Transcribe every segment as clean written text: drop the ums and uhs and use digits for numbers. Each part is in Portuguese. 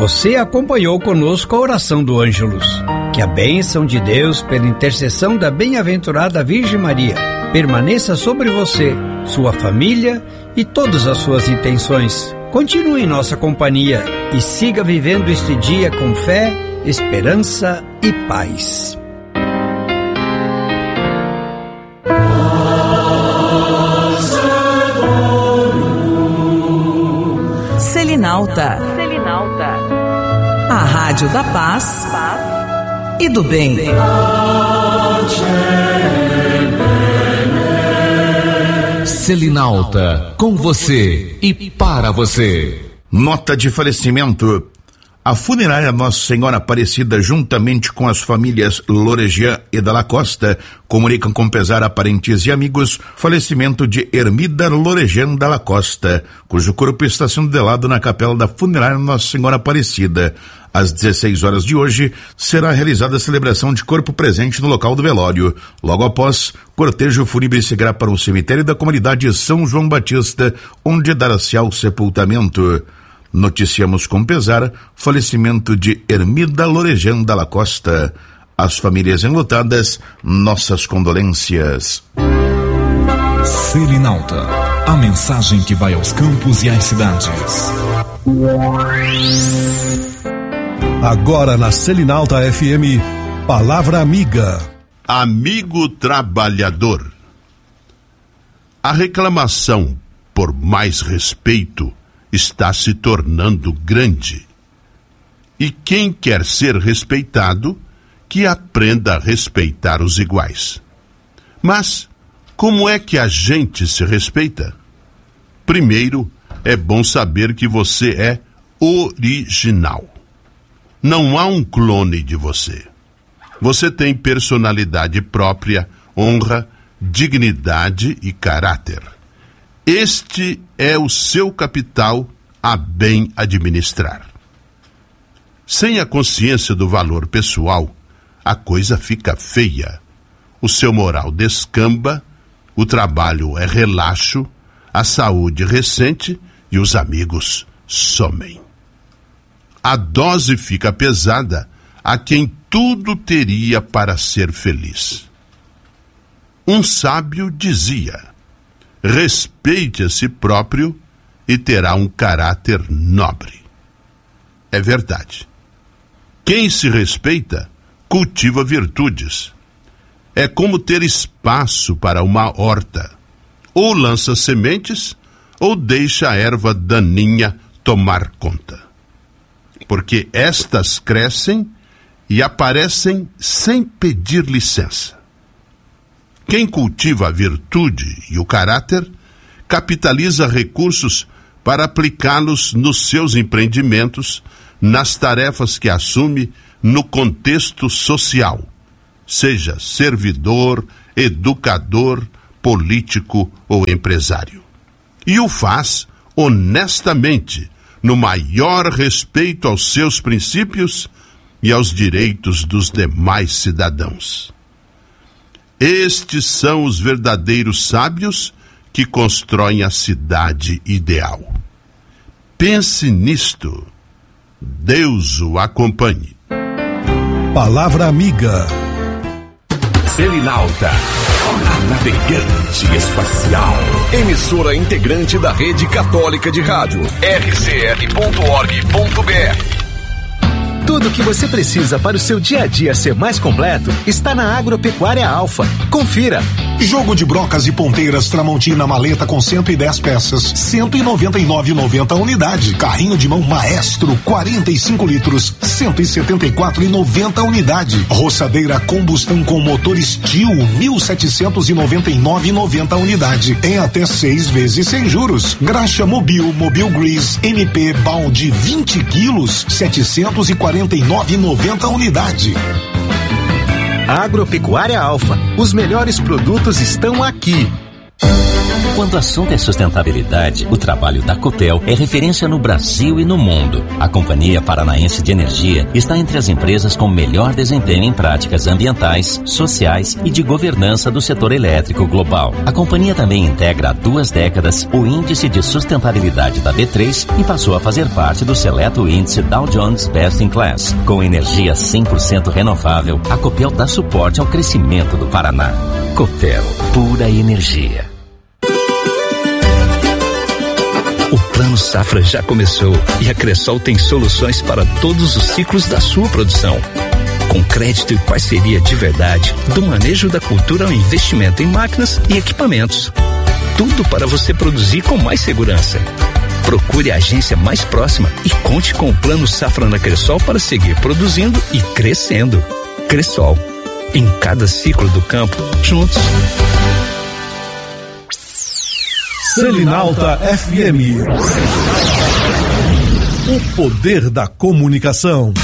Você acompanhou conosco a oração do Ângelus. Que a bênção de Deus, pela intercessão da bem-aventurada Virgem Maria, permaneça sobre você, sua família e todas as suas intenções. Continue em nossa companhia e siga vivendo este dia com fé, esperança e paz. Selinalta. A rádio da paz e do bem. Selinalta, com você e para você. Nota de falecimento. A funerária Nossa Senhora Aparecida, juntamente com as famílias Loregian e Dalla Costa, comunicam com pesar a parentes e amigos falecimento de Hermida Loregian Dalla Costa, cujo corpo está sendo velado na capela da funerária Nossa Senhora Aparecida. Às 16 horas de hoje, será realizada a celebração de corpo presente no local do velório. Logo após, cortejo fúnebre seguirá para o cemitério da comunidade São João Batista, onde dará-se ao sepultamento. Noticiamos com pesar falecimento de Hermida Loregian Dalla Costa. As famílias enlutadas, nossas condolências. Selinalta, a mensagem que vai aos campos e às cidades. Agora na Selinalta FM, Palavra Amiga. Amigo trabalhador. A reclamação por mais respeito está se tornando grande. E quem quer ser respeitado, que aprenda a respeitar os iguais. Mas, como é que a gente se respeita? Primeiro, é bom saber que você é original. Não há um clone de você. Você tem personalidade própria, honra, dignidade e caráter. Este é o seu capital a bem administrar. Sem a consciência do valor pessoal, a coisa fica feia. O seu moral descamba, o trabalho é relaxo, a saúde recente e os amigos somem. A dose fica pesada a quem tudo teria para ser feliz. Um sábio dizia: respeite a si próprio e terá um caráter nobre. É verdade. Quem se respeita, cultiva virtudes. É como ter espaço para uma horta. Ou lança sementes, ou deixa a erva daninha tomar conta. Porque estas crescem e aparecem sem pedir licença. Quem cultiva a virtude e o caráter, capitaliza recursos para aplicá-los nos seus empreendimentos, nas tarefas que assume no contexto social, seja servidor, educador, político ou empresário. E o faz honestamente, no maior respeito aos seus princípios e aos direitos dos demais cidadãos. Estes são os verdadeiros sábios que constroem a cidade ideal. Pense nisto. Deus o acompanhe. Palavra Amiga. Selinalta, a navegante espacial. Emissora integrante da Rede Católica de Rádio, rcr.org.br. Tudo o que você precisa para o seu dia a dia ser mais completo está na Agropecuária Alfa. Confira. Jogo de brocas e ponteiras Tramontina maleta com 110 peças, 199,90 unidade. Carrinho de mão Maestro, 45 litros, 174,90 unidade. Roçadeira combustão com motor Steel, 1.799,90 unidade. Em até 6 vezes sem juros. Graxa Mobil, Mobil Grease, NP balde 20 quilos, 749,90 unidade. Agropecuária Alfa. Os melhores produtos estão aqui. Quando o assunto é sustentabilidade, o trabalho da Copel é referência no Brasil e no mundo. A Companhia Paranaense de Energia está entre as empresas com melhor desempenho em práticas ambientais, sociais e de governança do setor elétrico global. A companhia também integra há 2 décadas o Índice de Sustentabilidade da B3 e passou a fazer parte do seleto índice Dow Jones Best in Class. Com energia 100% renovável, a Copel dá suporte ao crescimento do Paraná. Copel, pura energia. O Plano Safra já começou e a Cressol tem soluções para todos os ciclos da sua produção. Com crédito e parceria de verdade, do manejo da cultura ao investimento em máquinas e equipamentos. Tudo para você produzir com mais segurança. Procure a agência mais próxima e conte com o Plano Safra na Cressol para seguir produzindo e crescendo. Cressol, em cada ciclo do campo, juntos. Selinalta FM. O poder da comunicação.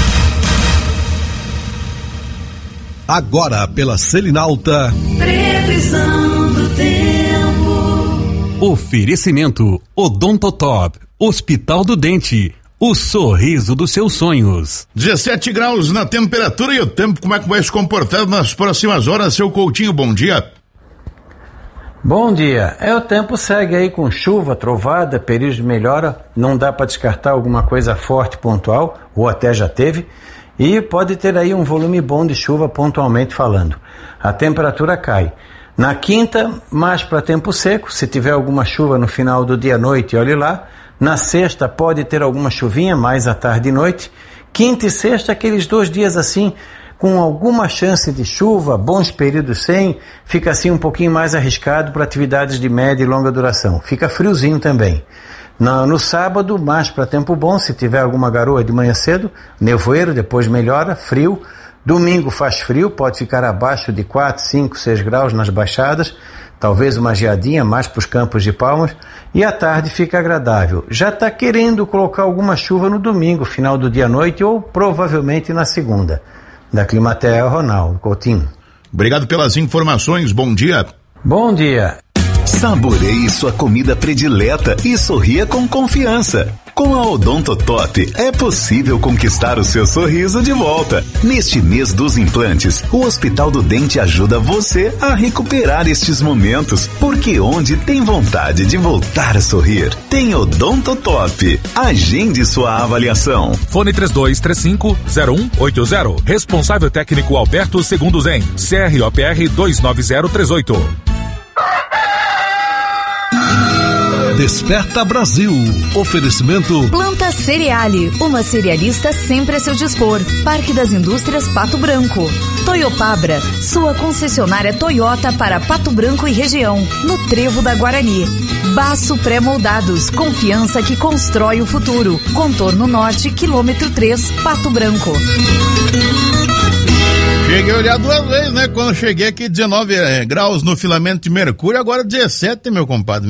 Agora pela Selinalta. Previsão do tempo. Oferecimento Odontotop, Hospital do Dente. O sorriso dos seus sonhos. 17 graus na temperatura e o tempo, como é que vai se comportar nas próximas horas, seu Coutinho? Bom dia. Bom dia. O tempo segue aí com chuva, trovada, período de melhora. Não dá para descartar alguma coisa forte, pontual, ou até já teve. E pode ter aí um volume bom de chuva, pontualmente falando. A temperatura cai. Na quinta, mais para tempo seco. Se tiver alguma chuva no final do dia à noite, olhe lá. Na sexta, pode ter alguma chuvinha, mais à tarde e noite. Quinta e sexta, aqueles 2 dias assim, com alguma chance de chuva, bons períodos sem, fica assim um pouquinho mais arriscado para atividades de média e longa duração. Fica friozinho também. No sábado, mais para tempo bom, se tiver alguma garoa de manhã cedo, nevoeiro, depois melhora, frio. Domingo faz frio, pode ficar abaixo de 4, 5, 6 graus nas baixadas, talvez uma geadinha mais para os Campos de Palmas, e à tarde fica agradável. Já está querendo colocar alguma chuva no domingo, final do dia à noite, ou provavelmente na segunda. Da Climatea, Ronaldo Coutinho. Obrigado pelas informações, bom dia. Bom dia. Saboreie sua comida predileta e sorria com confiança. Com a Odontotop é possível conquistar o seu sorriso de volta. Neste mês dos implantes, o Hospital do Dente ajuda você a recuperar estes momentos, porque onde tem vontade de voltar a sorrir, tem Odontotop. Agende sua avaliação. Fone 3235-0180. Responsável técnico Alberto Segundo Zen. CROPR 29038. Desperta Brasil. Oferecimento Planta Cereale, uma cerealista sempre a seu dispor. Parque das Indústrias Pato Branco. Toyopabra, sua concessionária Toyota para Pato Branco e região, no Trevo da Guarani. Baço Pré-Moldados, confiança que constrói o futuro. Contorno Norte, quilômetro 3, Pato Branco. Cheguei a olhar 2 vezes, né? Quando cheguei aqui, 19 graus no filamento de mercúrio, agora 17, meu compadre.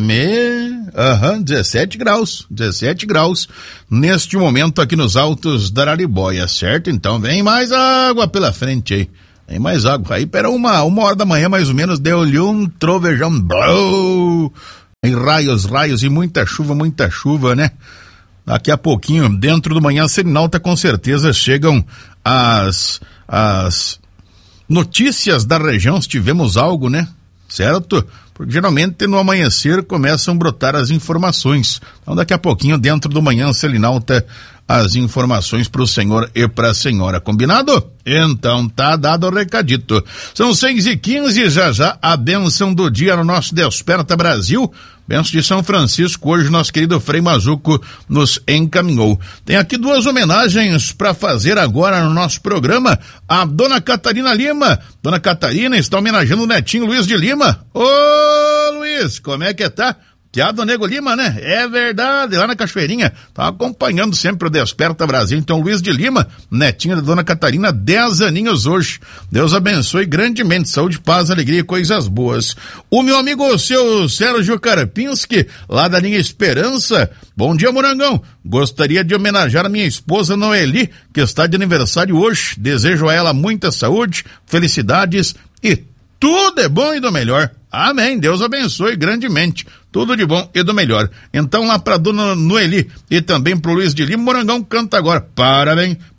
17 graus. 17 graus neste momento aqui nos altos da Araribóia, certo? Então vem mais água pela frente aí. Vem mais água. Aí, pera uma hora da manhã, mais ou menos, deu-lhe um trovejão. Blow! Em raios e muita chuva, né? Daqui a pouquinho, dentro do Manhã Selinalta, com certeza chegam as notícias da região, se tivemos algo, né? Certo? Porque geralmente no amanhecer começam a brotar as informações. Então daqui a pouquinho, dentro do Manhã Selinalta, as informações para o senhor e para a senhora. Combinado? Então tá dado o recadito. São 6h15, já a bênção do dia no nosso Desperta Brasil. Bênção de São Francisco, hoje nosso querido Frei Mazuco nos encaminhou. Tem aqui 2 homenagens para fazer agora no nosso programa. A Dona Catarina Lima. Dona Catarina está homenageando o netinho Luiz de Lima. Ô Luiz, como é que tá? Tiado Nego Lima, né? É verdade, lá na Cachoeirinha. Tá acompanhando sempre o Desperta Brasil. Então, Luiz de Lima, netinha da Dona Catarina, 10 aninhos hoje. Deus abençoe grandemente. Saúde, paz, alegria e coisas boas. O meu amigo, o seu Sérgio Karpinski, lá da linha Esperança. Bom dia, Morangão. Gostaria de homenagear a minha esposa Noeli, que está de aniversário hoje. Desejo a ela muita saúde, felicidades e tudo é bom e do melhor. Amém. Deus abençoe grandemente. tudo de bom e do melhor. Então lá pra dona Noeli e também pro Luiz de Lima, Morangão canta agora. Parabéns